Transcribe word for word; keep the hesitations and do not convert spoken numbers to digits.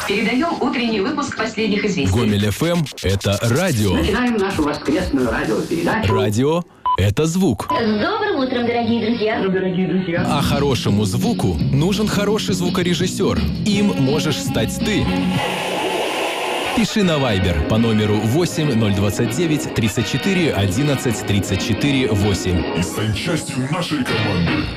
Передаем утренний выпуск последних известий. Гомель эф эм – это радио. Начинаем нашу воскресную радиопередачу. Радио – это звук. С добрым утром, дорогие друзья. Дорогие друзья. А хорошему звуку нужен хороший звукорежиссер. Им можешь стать ты. Пиши на Viber по номеру восемь ноль двадцать девять тридцать четыре одиннадцать тридцать четыре восемь. И стань частью нашей команды.